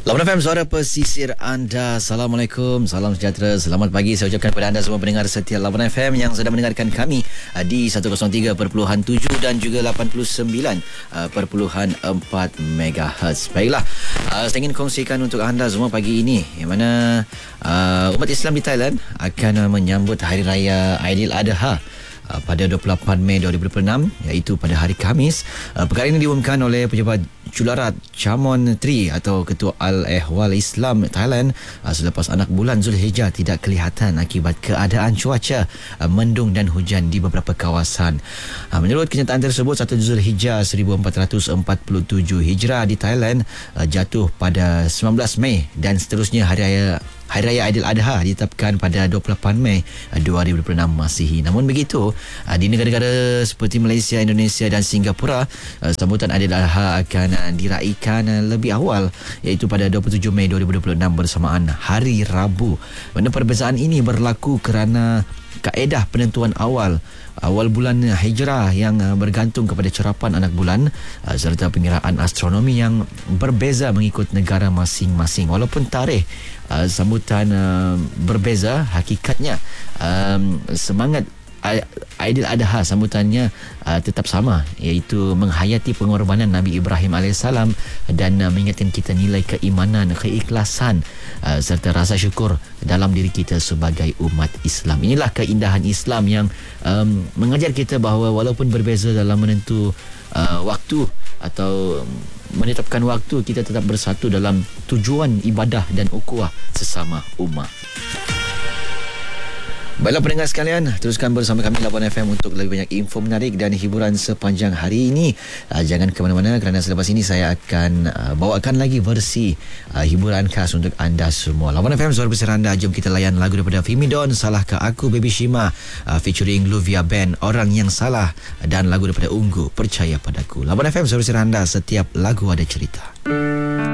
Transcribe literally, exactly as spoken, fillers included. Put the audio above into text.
Lawan F M, suara pesisir anda. Assalamualaikum, salam sejahtera, selamat pagi saya ucapkan kepada anda semua pendengar setia Lawan F M yang sedang mendengarkan kami di seratus tiga perpuluhan tujuh dan juga lapan puluh sembilan perpuluhan empat megahertz. Baiklah, uh, saya ingin kongsikan untuk anda semua pagi ini yang mana uh, umat Islam di Thailand akan uh, menyambut Hari Raya Aidiladha pada dua puluh lapan Mei dua ribu dua puluh enam, iaitu pada hari Khamis. Perkara ini diumumkan oleh Pejabat Jularat Chamon Tri atau Ketua Al-Ehwal Islam Thailand selepas anak bulan Zulhijjah tidak kelihatan akibat keadaan cuaca mendung dan hujan di beberapa kawasan. Menurut kenyataan tersebut, satu Zulhijjah seribu empat ratus empat puluh tujuh Hijrah di Thailand jatuh pada sembilan belas Mei dan seterusnya Hari Raya Hari Raya Aidiladha ditetapkan pada dua puluh lapan Mei dua ribu dua puluh enam Masihi. Namun begitu, di negara-negara seperti Malaysia, Indonesia dan Singapura, sambutan Aidiladha akan diraikan lebih awal, iaitu pada dua puluh tujuh Mei dua ribu dua puluh enam bersamaan Hari Rabu. Mana perbezaan ini berlaku kerana kaedah penentuan awal awal bulan Hijrah yang bergantung kepada cerapan anak bulan serta pengiraan astronomi yang berbeza mengikut negara masing-masing. Walaupun tarikh uh, sambutan uh, berbeza, hakikatnya um, semangat Aidiladha sambutannya uh, tetap sama, iaitu menghayati pengorbanan Nabi Ibrahim alaihissalam dan uh, mengingatkan kita nilai keimanan, keikhlasan uh, serta rasa syukur dalam diri kita sebagai umat Islam. Inilah keindahan Islam yang um, mengajar kita bahawa walaupun berbeza dalam menentu uh, waktu atau menetapkan waktu, kita tetap bersatu dalam tujuan ibadah dan ukhuwah sesama umat. Baiklah pendengar sekalian, teruskan bersama kami Lawan F M untuk lebih banyak info menarik dan hiburan sepanjang hari ini. Uh, jangan ke mana-mana kerana selepas ini saya akan uh, bawakan lagi versi uh, hiburan khas untuk anda semua. Lawan F M, suara besar anda. Jom kita layan lagu daripada Fimi Don, Salahkah Aku, Baby Shima, uh, featuring Luvia Band, Orang Yang Salah, dan lagu daripada Ungu, Percaya Padaku. Lawan F M, suara besar anda, setiap lagu ada cerita.